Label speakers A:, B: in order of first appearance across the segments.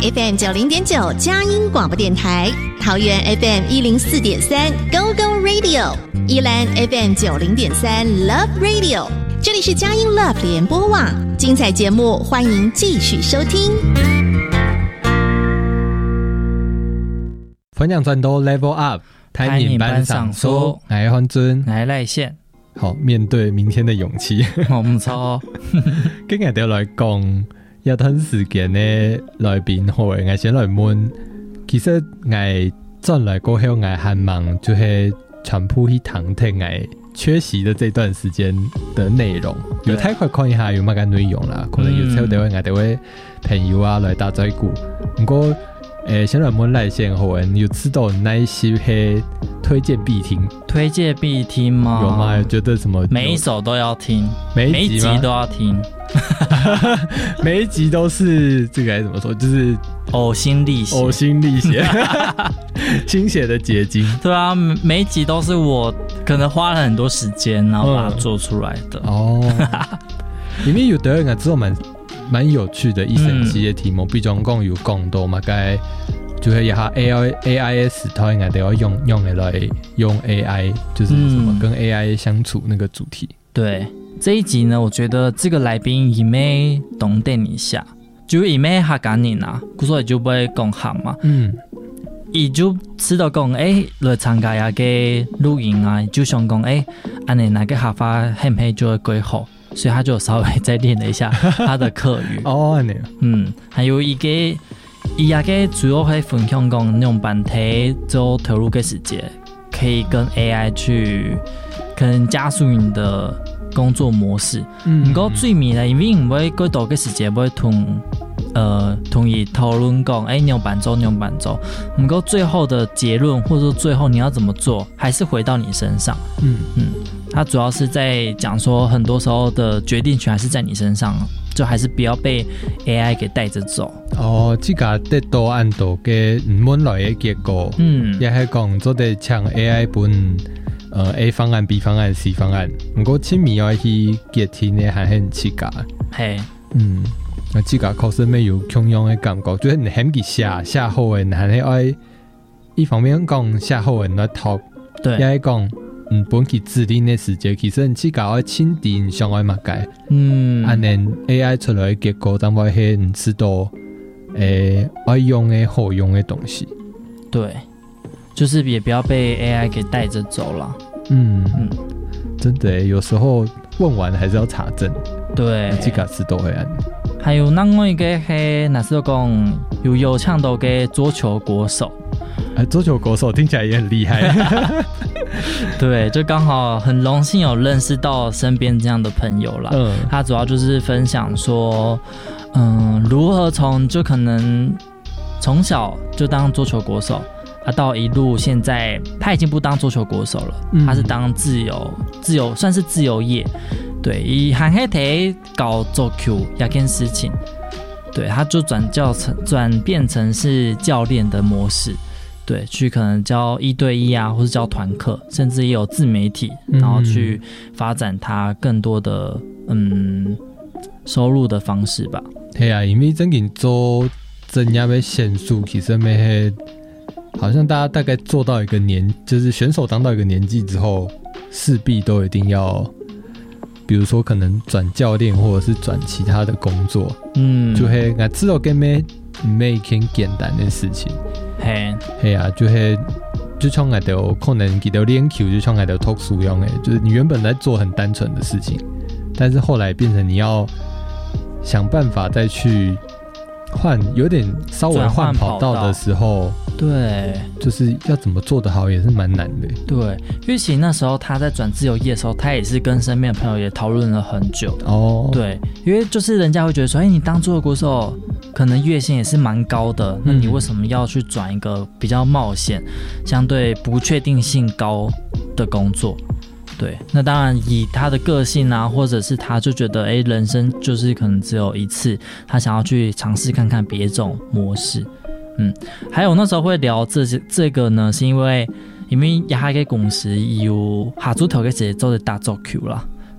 A: FM 90.9佳音广播电台，桃园 FM 104.3 Go Go Radio， 宜兰 FM 90.3 Love Radio。这里是佳音 Love 联播网，精彩节目欢迎继续收听。
B: 分享转到 Level Up， 台面班上说，我是方尊，
C: 我是赖宪。
B: 好，面对明天的勇气，
C: 我唔錯。
B: 今日就來講一段時間嘅來賓，我先來問，其實我轉來過後，我還忙就是全部去旁聽我缺席的這段時間的內容，有太快看一下有乜嘅內容啦，可能有時候就會我哋會朋友啊來打嘴鼓，不過。先來問賴憲好人有知道哪一些推薦必聽？
C: 推薦必聽嗎？
B: 有嗎？覺得什麼？
C: 每一首都要聽，
B: 每
C: 一集都要聽，
B: 每一集都是這個該怎麼說？就是
C: 嘔心瀝血，
B: 嘔心瀝血，心血的結晶。
C: 對啊，每一集都是我可能花了很多時間，然後把它做出來的。
B: 哦，裡面有的人知道蠻有趣的一整期的題目，比如講有講到嘛，該就是一下 AIS 它應該都要用來用 AI， 就是什麼跟 AI 相處那個主題。
C: 對，這一集呢，我覺得這個來賓伊咩懂點一下，就伊咩客家人啊，所以就不會講客嘛。伊就知道講來參加一個錄音啊，就想講安尼那個客家係唔係就會幾好。所以他就稍微再練了一下他的客語
B: 哦，
C: 還有一個伊個主要會分享講那種bản體就投入個時間，可以跟 AI 去可能加速你的工作模式。不過最尾呢，因為唔會幾多個時間會同意討論講你用版奏，不過最後的結論或者說最後你要怎麼做，還是回到你身上。他主要是在講說，很多時候的決定權還是在你身上，就還是不要被 AI 給帶着走。
B: 哦，這個得到按到嘅本來嘅結果，也係講做得像 AI 本A 方案、B 方案、C 方案，不過前面要去決定呢，還很刺激。
C: 係，
B: 那這個確實沒有同樣嘅感覺，就是你很去寫好嘅，還係愛一方面講寫好嘅來讀，
C: 對，
B: 也係講。本去指令的時間，其實你自己要親自上來嘛改，安尼 AI 出來的結果，當然係你知道，愛用的好用的東西。
C: 對，就是也不要被 AI 給帶着走了。
B: 真的，有時候問完還是要查證。
C: 對，
B: 自己知道會安。
C: 還有另外一個係，那時候講有唱到嘅桌球國手。
B: 桌球國手聽起來也很厲害。
C: 對，就剛好很榮幸有認識到身邊這樣的朋友啦。他主要就是分享說，如何從就可能從小就當桌球國手，到一路現在他已經不當桌球國手了，他是當自由算是自由業。對，以韓黑體搞桌球這件事情，對，他就轉變成是教練的模式。對，去可能教1對1啊，或是教團課，甚至也有自媒體，然後去發展他更多的收入的方式吧。
B: 對啊，因為真正做這樣的選手，其實沒好像大家大概做到一個就是選手當到一個年紀之後，勢必都一定要，比如說可能轉教練，或者是轉其他的工作。就係我知道跟沒一件簡單的事情。係啊，就像我哋可能佢哋練球，就像我哋讀書一樣嘅，就是你原本在做很單純的事情，但是後來變成你要想辦法再去換，有點稍微換跑道的時候，
C: 對，
B: 就是要怎麼做得好也是蠻難的。
C: 對，因為其實那時候他在轉自由業的時候，他也是跟身邊的朋友也討論了很久。哦，對，因為就是人家會覺得說，你當桌球國手可能月薪也是蠻高的，那你為什麼要去轉一個比較冒險、相對不確定性高的工作？對，那當然以他的個性啊，或者是他就覺得人生就是可能只有一次，他想要去嘗試看看別種模式。還有那時候會聊這個呢，是因為也係個公司有下組頭嘅時做的打桌球啦。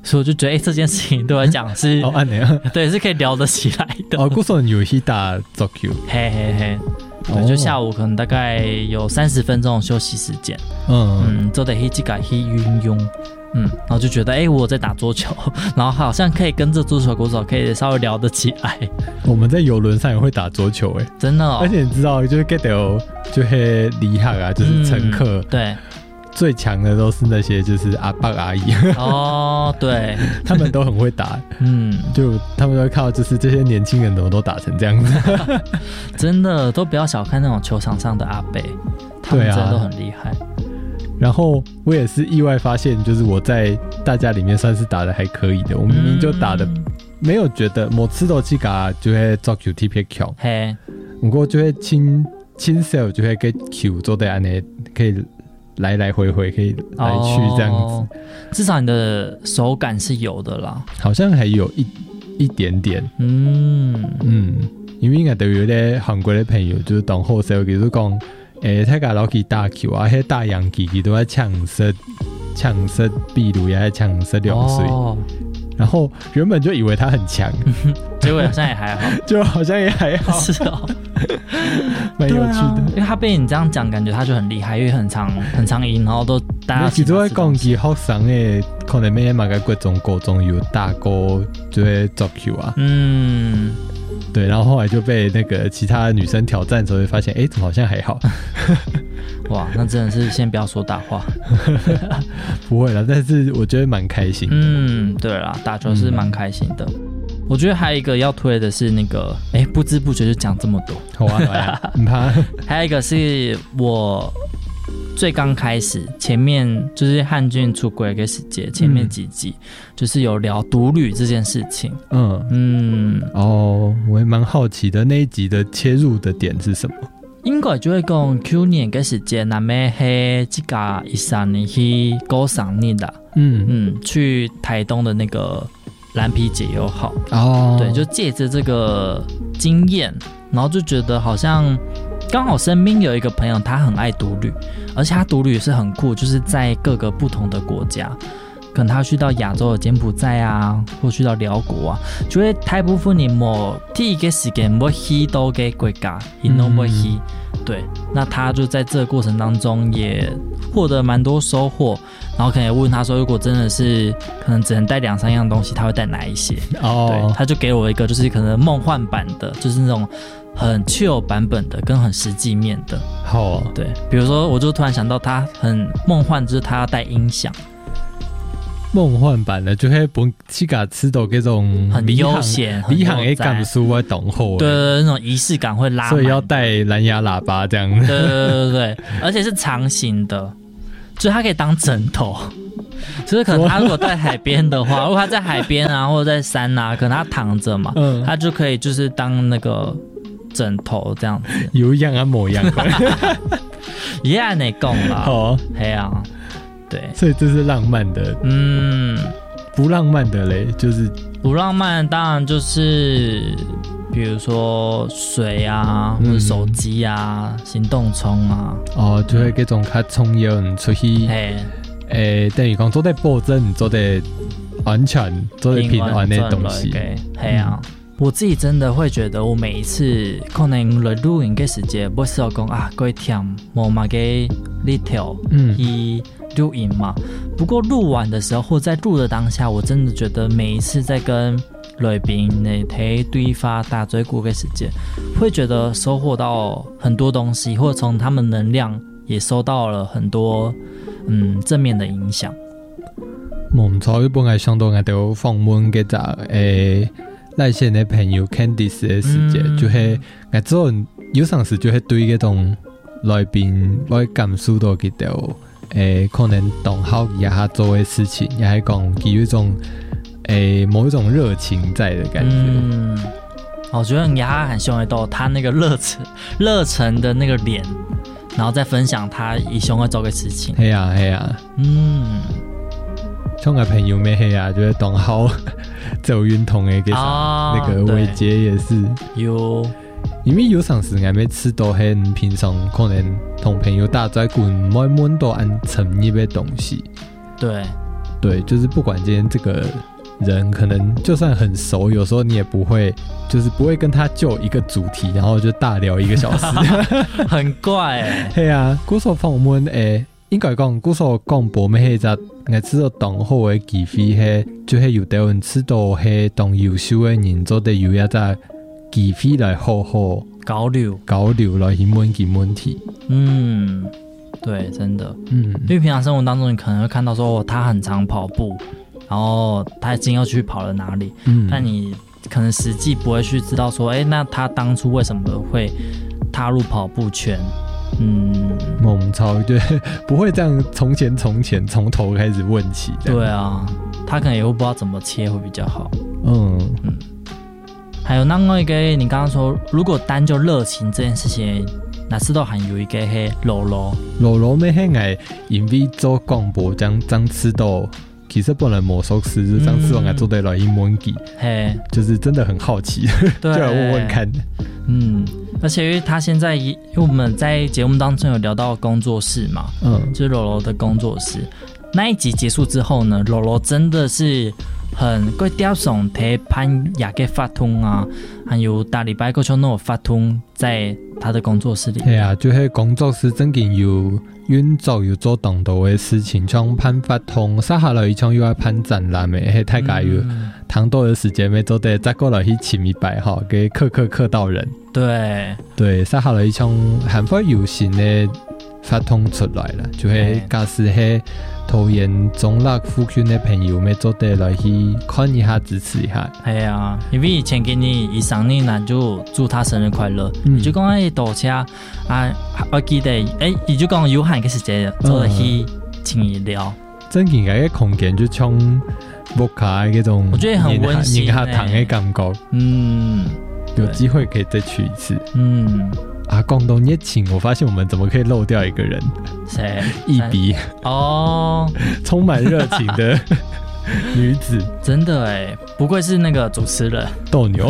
C: 所以我就觉得这件事情对我来讲是对，是可以聊得起来的。
B: 哦，古son有去打足球，
C: 嘿嘿嘿。对，就下午可能大概有30分钟的休息时间，做的这个运用，然后就觉得我在打桌球，然后好像可以跟着桌球国手可以稍微聊得起来。
B: 我们在邮轮上也会打桌球
C: 真的
B: 而且你知道，就是 get 到就会厉害啊，就是乘客，
C: 对。
B: 最强的都是那些就是阿爸阿姨
C: 对，
B: 他们都很会打，就他们都会靠就是这些年轻人怎么都打成这样子
C: 真的都不要小看那种球场上的阿伯，他们真的都很厉害。
B: 然后我也是意外发现，就是我在大家里面算是打的还可以的，我明明就打的没有觉得某次都去打就会做球特别强，不过就会轻手就会给球做的安尼可以来来回回可以来去这样子，
C: 至少你的手感是有的啦，
B: 好像还有一点点，因为应该都有些韩国的朋友就是当后生，比如讲，他家老去打球啊，迄打洋球都在抢色壁炉，也在抢色两岁，然后原本就以为他很强，
C: 结果好像也还好，
B: 就好像也还好，
C: 是哦。
B: 蛮有趣的，
C: 因为他被你这样讲，感觉他就很厉害，因为很常赢，然后都大家
B: 其实我讲起学生的，可能每个各种高中有打过就会足球啊，对，然后后来就被那个其他女生挑战的时候，就发现怎么好像还好。
C: 哇，那真的是先不要说大话。
B: 不会啦，但是我觉得蛮开心的。
C: 对啦，打球是蛮开心的。我觉得还有一个要推的是那个，不知不觉就讲这么多。
B: 好啊，很怕。
C: 还有一个是我最刚开始前面就是汉俊出轨给世界前面几集，就是有聊独旅这件事情。
B: 我也蛮好奇的，那一集的切入的点是什么？
C: 应该就会讲去年嘅时间，那么係这个13年去高赏你的，去台东的那个蓝皮解忧号，对，就借着这个经验，然后就觉得好像刚好身边有一个朋友，他很爱独旅，而且他独旅是很酷，就是在各个不同的国家。可能他去到亚洲的柬埔寨啊，或去到辽国啊，就會大部分人冇第一個時間冇去到嘅國家，他都冇去。對，那他就在這個過程當中也獲得蠻多收穫，然後可能也問他說，如果真的是可能只能帶2-3樣東西，他會帶哪一些？對，他就給我一個就是可能夢幻版的，就是那種很 chill 版本的，跟很實際面的。
B: 好，
C: 對，比如說我就突然想到他很夢幻，就是他要帶音響。
B: 夢幻版的就會本自己吃到那種
C: 很悠閒、
B: 旅行的感受會懂後，
C: 對，那種儀式感會拉滿，
B: 所以要帶藍牙喇叭這樣。
C: 對，而且是長形的，所以它可以當枕頭。就是可能他如果在海邊的話，如果他在海邊啊，或者在山啊，可能他躺着嘛，他就可以就是當那個枕頭這樣子。
B: 有一樣啊，模樣。
C: 一樣你講啦，
B: 哦，
C: 係啊。對，
B: 所以這是浪漫的。不浪漫的嘞，就是
C: 不浪漫，當然就是比如說水啊，或者手機啊，行動充啊，
B: 就會那種較充用出去，等於講做得保證，做得安全，做得平安的東西。
C: 係啊，我自己真的會覺得，我每一次可能來錄影的時間，不是要講啊，過甜，冇嘛嘅呢條，錄影嘛，不過錄完的時候或在錄的當下，我真的覺得每一次在跟來賓睇對方打嘴鼓的時間，會覺得收穫到很多東西，或者從他們能量也收到了很多正面的影響。
B: 我唔錯，本來上到我哋訪問嘅就賴線的朋友 Candice 的時間，就係我做有陣時就係對嗰種來賓我感受到佢哋。可能懂好也他做的事情，也還講有一種某一種熱情在的感覺。
C: 我覺得也很雄會到他那個熱忱的那個臉，然後再分享他以雄會做的事情。
B: 係啊，像我朋友咩係啊，就係懂好走運動的那個偉傑也是
C: 有。
B: 因為有陣時我們吃到很平常，可能同朋友打嘴鼓，唔會悶到按沉入的東西。
C: 對，
B: 对，就是不管今天这个人可能就算很熟，有时候你也不会，就是不会跟他就一个主题，然后就大聊1个小时，
C: 很怪
B: 对啊，古时候访问应该讲古时候广播咩迄只，我知道当好的机会迄，就係有台灣知道迄當優秀的人做得有一隻機會來好好交流來去問佢問題。
C: 对，真的，因为平常生活当中，你可能会看到说，他很常跑步，然后他今天要去跑了哪里，但你可能实际不会去知道说，那他当初为什么会踏入跑步圈？
B: 猛超对，不会这样从前从头开始问起。
C: 对啊，他可能也会不知道怎么切会比较好。还有另外一个，你刚刚说，如果单就热情这件事情，那是都还有一个是露露咩係我因為
B: 做廣播張知道，其實本來魔術師就張知道我做得來英文記，就是真的很好奇，就來問問看。
C: 而且因為他現在，因為我們在節目當中有聊到工作室嘛，就是露露的工作室。那一集結束之後呢，露露真的是很佢碟上睇潘雅嘅發通啊，還有大禮拜嗰種那種發通在他的工作室裡。
B: 係啊，就是工作室真嘅有運作有做動到嘅事情，像潘發通，接下來像又要潘展覽嘅，係大家有ทั้ง多嘅時間要做得再過來去請一擺哈，給客到人。對，接下來像韓國有新嘅發通出來了，就係假使係桃園中立附近的朋友要做得來去看一下支持一下。
C: 係啊，因為以前給你一生日呢就祝他生日快樂，你就講喺倒車啊，我記得你就講有閒嘅時間做得去請伊聊。
B: 真嘅嗰個空間就像木卡嗰種，
C: 我覺得很溫馨，
B: 飲下糖嘅感覺。有機會可以再去一次。廣東熱情，我發現我們怎麼可以漏掉一個人？
C: 誰？
B: 一筆充滿熱情的女子，
C: 真的不愧是那個主持人
B: 鬥牛。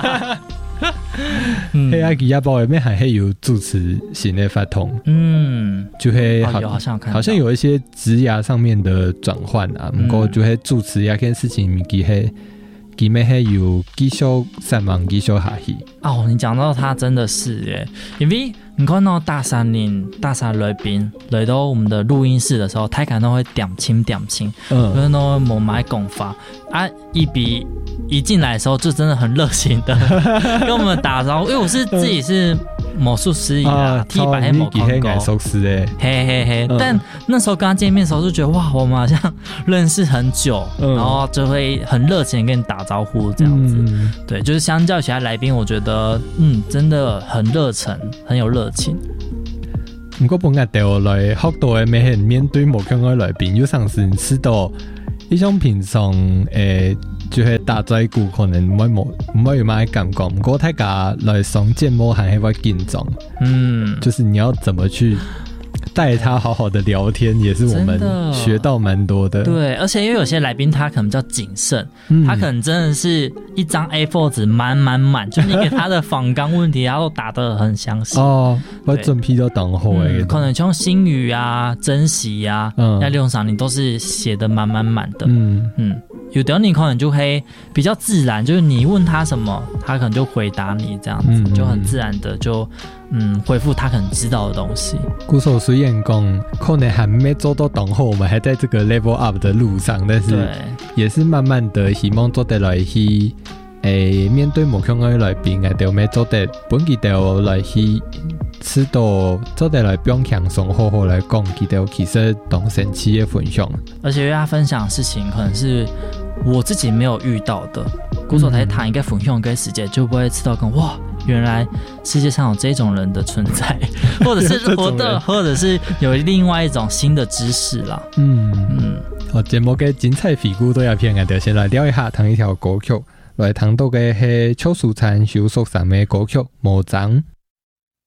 B: 喺阿吉亞包裡面還有主持型的發通，就會好像有一些職涯上面的轉換啊，不過就會主持一件事情，佢咪係有繼續上網繼續下去。
C: 你講到他真的是因為你看到大三來賓來到我們的錄音室的時候，他可能會點清，因為都冇買講法一進來的時候就真的很熱情的跟我們打招呼，因為我是自己是魔術師啦，T 版係魔看過，嘿，但那時候跟他見面的時候就覺得哇，我們好像認識很久，然後就會很熱情跟你打招呼這樣子，對，就是相較其他來賓，我覺得真的很熱忱，很有熱情。
B: 不過本日掉來學到嘅咩係面對某個嘅來賓，有嘗試知道一種平常就係大仔股可能唔會有乜感覺，不過大家來上節目還係會緊張，就是你要怎麼去帶他好好的聊天，也是我們學到蠻多的。
C: 對，而且因為有些來賓他可能比較謹慎，他可能真的是一張 A4 紙滿，就你給他的訪綱問題，他都答得很詳細。
B: 我準備都當好
C: 可能像新語啊、珍惜啊、要用上你都是寫得滿的。有的你可能就會比較自然，就是你問他什麼，他可能就回答你這樣子，就很自然的就回復他可能知道的東西。
B: 故說雖然講可能還沒做到當好，我們還在這個 level up 的路上，但是也是慢慢的希望做得來去面對目前的來賓，我哋做得本期就來去知道做得來不用輕鬆好好來講，其實當神奇的分享。
C: 而且因為他分享的事情可能是我自己沒有遇到的，故所才談一個分享嘅時間，就不會知道哇，原來世界上有這種人的存在，或者是有另外一種新的知識啦。
B: 節目嘅精彩回顧都要片，我哋先來聊一下同一條歌曲，來聽到嘅係邱淑蟬收錄上嘅歌曲《魔掌》。